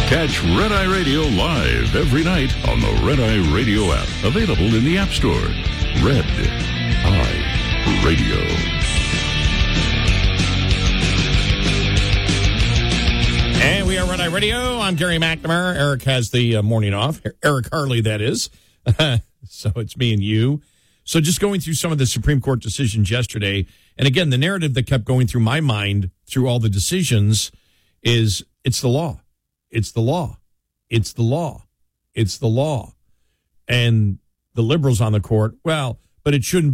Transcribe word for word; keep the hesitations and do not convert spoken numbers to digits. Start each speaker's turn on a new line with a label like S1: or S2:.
S1: Catch Red Eye Radio live every night on the Red Eye Radio app. Available in the App Store. Red Eye Radio.
S2: And we are Red Eye Radio. I'm Gary McNamara. Eric has the uh, morning off. Eric Harley, that is. So it's me and you. So just going through some of the Supreme Court decisions yesterday. And again, the narrative that kept going through my mind through all the decisions is it's the law. It's the law. It's the law. It's the law. And the liberals on the court, well, but it shouldn't be.